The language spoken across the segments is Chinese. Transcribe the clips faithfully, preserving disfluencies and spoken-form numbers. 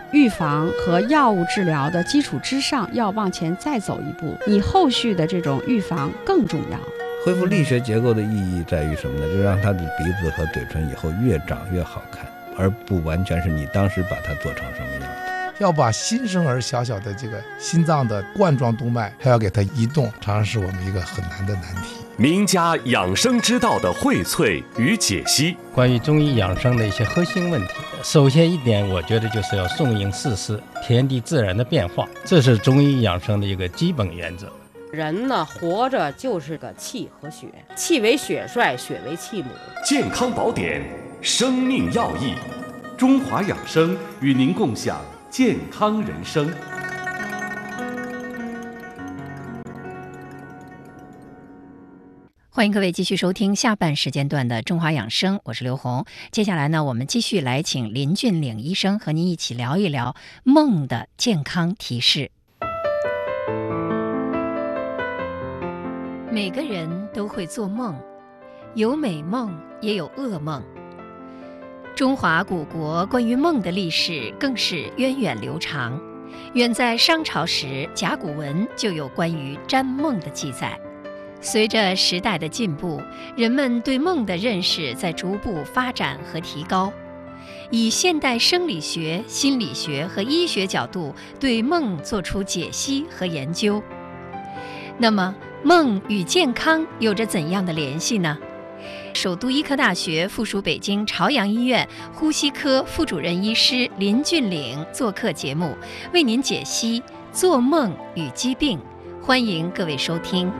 预防和药物治疗的基础之上，要往前再走一步，你后续的这种预防更重要。 恢复力学结构的意义在于什么呢？就让他的鼻子和嘴唇以后越长越好看，而不完全是你当时把它做成什么样的。 要把新生儿小小的这个心脏的冠状动脉还要给它移动，常常是我们一个很难的难题。 名家养生之道的荟萃与解析， 关于中医养生的一些核心问题，首先一点，我觉得就是要顺应四时，天地自然的变化，这是中医养生的一个基本原则。 人呢，活着就是个气和血，气为血帅，血为气母。 健康宝典，生命要义，中华养生与您共享健康人生。 欢迎各位继续收听下半时间段的中华养生，我是刘红。接下来呢，我们继续来请林俊岭医生和您一起聊一聊梦的健康提示。每个人都会做梦，有美梦也有噩梦。中华古国关于梦的历史更是源远流长，远在商朝时，甲骨文就有关于占梦的记载。随着时代的进步，人们对梦的认识在逐步发展和提高，以现代生理学、心理学和医学角度对梦做出解析和研究。那么，梦与健康有着怎样的联系呢？首都医科大学附属北京朝阳医院呼吸科副主任医师林俊岭做客节目，为您解析做梦与疾病。欢迎各位收听。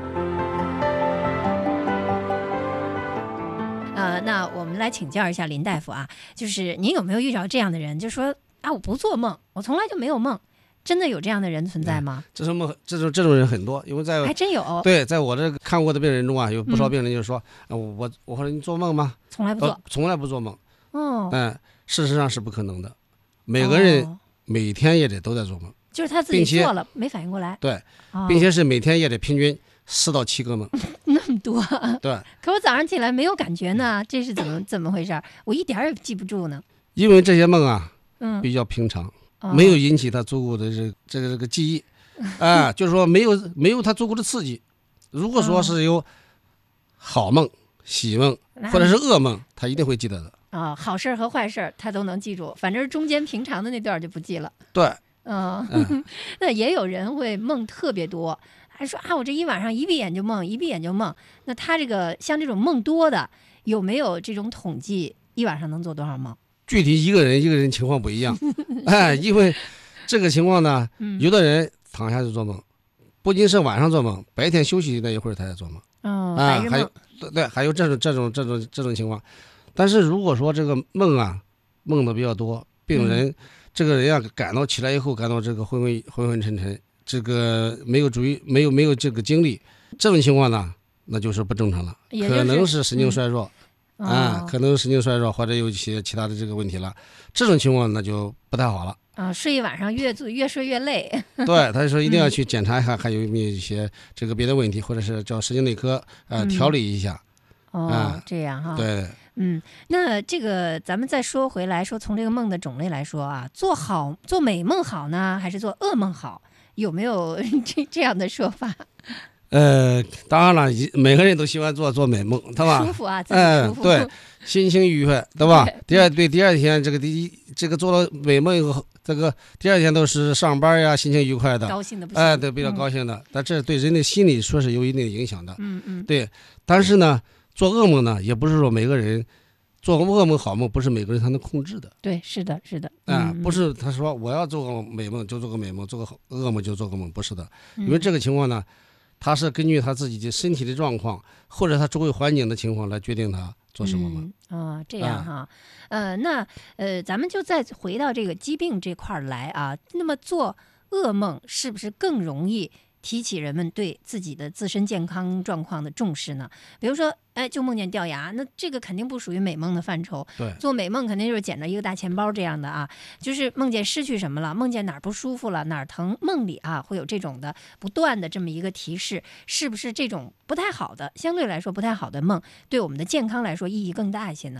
呃，那我们来请教一下林大夫啊，就是您有没有遇到这样的人，就说啊，我不做梦，我从来就没有梦，真的有这样的人存在吗？ 嗯、这种梦，这种这种人很多，因为在还真有。 对，在我这看过的病人中啊，有不少病人就说，嗯、我我说你做梦吗？ 从来不做， 呃、从来不做梦。 哦， 嗯，事实上是不可能的，每个人每天也得都在做梦，哦、 就是他自己做了没反应过来。 对， 哦、 并且是每天也得平均四到七个梦。 那么多。 对。 可我早上起来没有感觉呢，这是怎么怎么回事？我一点也记不住呢。 因为这些梦啊， 嗯， 比较平常。 哦、 没有引起他足够的这这个这个记忆，啊、呃，就是说没有没有他足够的刺激。如果说是有好梦、喜梦或者是噩梦，他一定会记得的。 啊、哦，好事和坏事他都能记住，反正中间平常的那段就不记了。 对， 嗯，嗯那也有人会梦特别多，还说啊，我这一晚上一闭眼就梦，一闭眼就梦。那他这个像这种梦多的，有没有这种统计？一晚上能做多少梦？ 具体一个人一个人情况不一样，哎，因为这个情况呢， 嗯、 有的人躺下就做梦，不仅是晚上做梦，白天休息那一会儿他在做梦， 哦， 啊、 白日梦， 还有对，还有这种这种这种这种情况。但是如果说这个梦啊梦的比较多，病人、嗯、这个人呀、啊、感到起来以后感到这个昏昏昏昏沉沉，这个没有注意没有没有这个精力，这种情况呢，那就是不正常了， 就是、 可能是神经衰弱。 嗯啊，可能神经衰弱或者有一些其他的这个问题了，这种情况那就不太好了。 啊，睡一晚上越做越睡越累。 对，他说一定要去检查一下，还有没有一些这个别的问题，或者是叫神经内科呃调理一下。 哦， 啊、 这样哈。 对， 嗯，那这个咱们再说回来，说从这个梦的种类来说啊，做好做美梦好呢，还是做噩梦好？有没有这这样的说法？ 呃，当然了，每个人都喜欢做做美梦，对吧？ 舒服啊，自己舒服。 嗯、对，心情愉快，对吧？第二对第二天这个第一这个做了美梦以后，这个第二天都是上班呀，心情愉快的， 高兴的不行。 哎，对，比较高兴的。嗯、但这对人的心理说是有一定的影响的。 嗯嗯。 对，但是呢，做噩梦呢，也不是说每个人做噩梦好梦，不是每个人他能控制的。 对，是的，是的。 啊、 嗯， 不是他说我要做个美梦就做个美梦，做个噩梦就做个梦，不是的。 嗯、 因为这个情况呢。他是根据他自己的身体的状况，或者他周围环境的情况来决定他做什么嘛。 嗯、哦，这样哈，啊、呃，那呃，咱们就再回到这个疾病这块来啊。那么做噩梦是不是更容易提起人们对自己的自身健康状况的重视呢？比如说，哎，就梦见掉牙，那这个肯定不属于美梦的范畴。 对， 做美梦肯定就是捡着一个大钱包这样的啊，就是梦见失去什么了，梦见哪儿不舒服了，哪儿疼，梦里啊会有这种的不断的这么一个提示，是不是这种不太好的，相对来说不太好的梦，对我们的健康来说意义更大一些呢？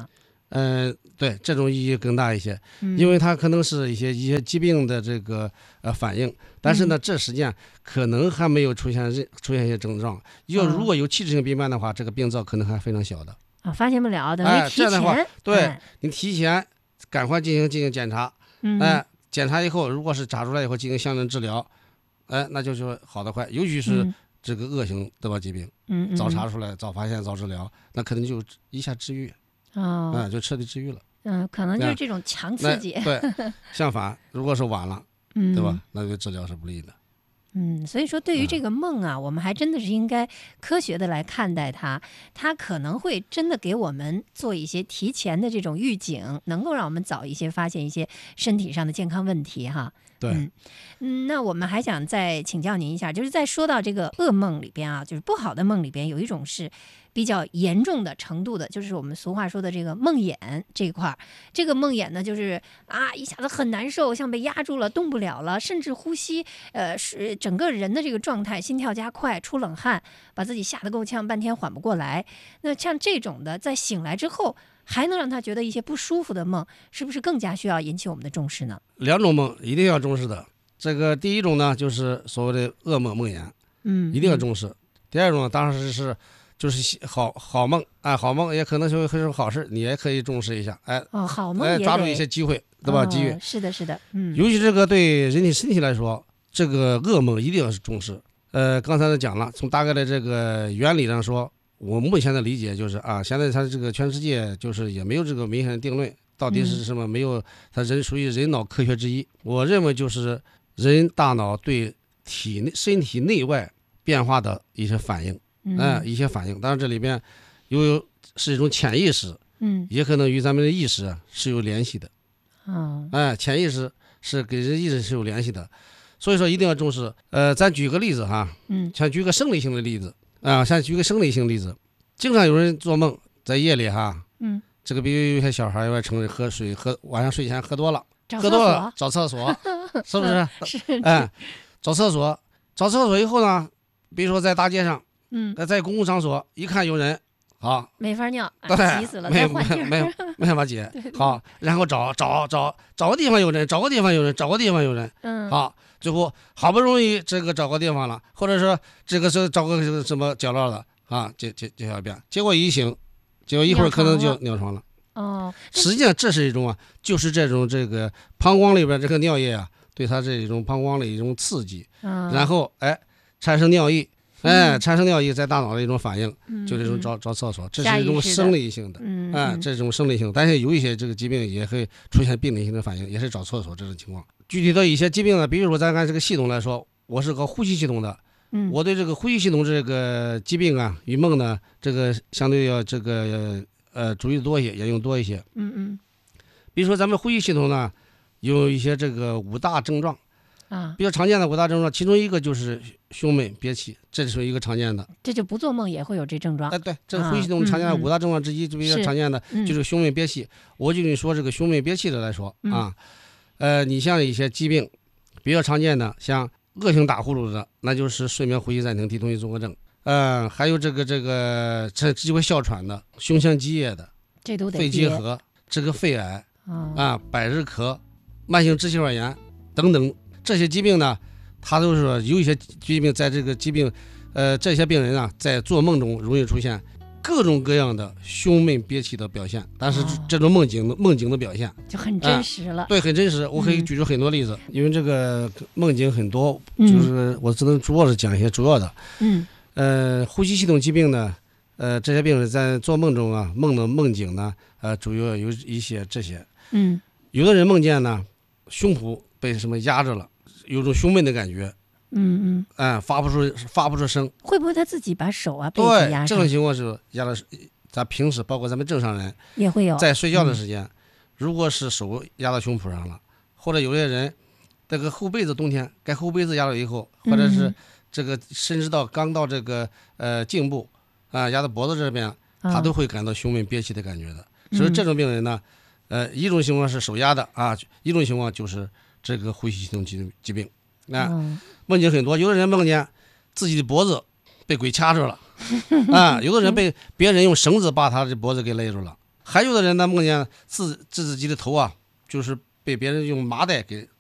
嗯、呃，对，这种意义更大一些， 嗯、 因为它可能是一些一些疾病的这个呃反应，但是呢，嗯、这实际上可能还没有出现出现一些症状。要如果有器质性病变的话，这个病灶可能还非常小的啊，发现不了，等于提前，哎、 这样的话，对、 哎、 你提前赶快进行进行检查， 嗯， 哎，检查以后，如果是查出来以后进行相应治疗，哎，那就是好的快，尤其是。嗯这个恶性得包疾病， 嗯， 早查出来、早发现、早治疗，那可能就一下治愈， 哦， 嗯，就彻底治愈了。 嗯，可能就是这种强刺激。 对，相反，如果是晚了， 嗯， 对吧？那对治疗是不利的。 嗯，所以说对于这个梦啊，嗯、我们还真的是应该科学的来看待它，它可能会真的给我们做一些提前的这种预警，能够让我们早一些发现一些身体上的健康问题哈。 对， 嗯，嗯，那我们还想再请教您一下，就是在说到这个噩梦里边啊，就是不好的梦里边，有一种是比较严重的程度的，就是我们俗话说的这个梦魇这一块。这个梦魇呢，就是啊一下子很难受，像被压住了，动不了了，甚至呼吸，呃，是整个人的这个状态，心跳加快，出冷汗，把自己吓得够呛，半天缓不过来。那像这种的，在醒来之后，还能让他觉得一些不舒服的梦，是不是更加需要引起我们的重视呢？ 两种梦一定要重视的。这个第一种呢，就是所谓的噩梦梦魇， 嗯， 一定要重视。嗯、第二种呢，当然是就是好好梦，哎，好梦也可能是会是好事，你也可以重视一下，哎， 哦，好梦哎，抓住一些机会，对吧？ 哦、 机遇， 是的，是的，嗯， 尤其这个对人体身体来说，这个噩梦一定要是重视。呃，刚才呢讲了，从大概的这个原理上说。我目前的理解就是啊，现在它这个全世界就是也没有这个明显的定论，到底是什么？没有，它人属于人脑科学之一。我认为就是人大脑对体内身体内外变化的一些反应，嗯、呃，一些反应。当然这里边有是一种潜意识， 嗯， 也可能与咱们的意识是有联系的， 嗯， 哎、呃，潜意识是跟人意识是有联系的，所以说一定要重视。呃，咱举个例子哈， 嗯， 像举个生理性的例子。啊，像举个生理性例子，经常有人做梦，在夜里哈， 嗯， 这个比如有些小孩儿承认喝水喝晚上睡前喝多了， 喝多了找厕所，是不是？ 是， 哎，找厕所，找厕所以后呢，比如说在大街上， 嗯， 在公共场所，一看有人，好， 没法尿， 对， 急死了， 没没没没办法解，好，然后找找找找个地方有人，找个地方有人，找个地方有人， 嗯， 好。最后好不容易这个找个地方了，或者说这个是找个这个什么角落了啊，接接接小便，结果一醒，结果一会儿可能就尿床了。 哦， 实际上这是一种啊，就是这种这个膀胱里边这个尿液啊，对它这种膀胱的一种刺激， 嗯、 然后哎产生尿意，哎、嗯、产生尿意在大脑的一种反应， 嗯、 就这种找找厕所，这是一种生理性的， 嗯， 哎，这种生理性，但是有一些这个疾病也会出现病理性的反应，也是找厕所这种情况。具体的一些疾病呢，比如说咱按这个系统来说，我是搞呼吸系统的， 嗯， 我对这个呼吸系统这个疾病啊与梦呢，这个相对要这个呃注意的多一些，也用多一些， 嗯嗯， 比如说咱们呼吸系统呢，有一些这个五大症状啊， 比较常见的五大症状，其中一个就是胸闷憋气，这是一个常见的， 这就不做梦也会有这症状， 哎，对，这个呼吸系统常见的五大症状之一，就比较常见的就是胸闷憋气。我就跟你说这个胸闷憋气的来说啊。呃，你像一些疾病比较常见的，像恶性打呼噜的，那就是睡眠呼吸暂停低通气综合症。呃，还有这个这个这机会哮喘的，胸腔积液的， 这都得肺结核，这个肺癌、 哦、 啊，百日咳，慢性支气管炎等等这些疾病呢，它都是说有一些疾病在这个疾病，呃，这些病人啊，在做梦中容易出现各种各样的胸闷憋气的表现，但是这种梦境的、哦、梦境的表现就很真实了、 呃。对，很真实。我可以举出很多例子，嗯、因为这个梦境很多，就是我只能主要是讲一些主要的。 嗯。 呃，呼吸系统疾病呢，呃，这些病人在做梦中啊，梦的梦境呢，呃，主要有一些这些。 嗯。 有的人梦见呢，胸脯被什么压着了，有种胸闷的感觉。 嗯嗯， 哎，发不出发不出声， 会不会他自己把手啊被对压上？ 这种情况是压了，咱平时包括咱们正常人也会有， 在睡觉的时间，嗯、如果是手压到胸脯上了，或者有些人这个后背子冬天该后背子压了以后，或者是这个甚至到刚到这个呃颈部啊压到脖子这边，他都会感到胸闷憋气的感觉的。嗯、所以这种病人呢，呃，一种情况是手压的啊，一种情况就是这个呼吸系统疾疾病。啊， 嗯、 梦境很多，有的人梦见自己的脖子被鬼掐住了，啊，有的人被别人用绳子把他的脖子给勒住了， 还有的人呢梦见自自自己的头啊，就是被别人用麻袋给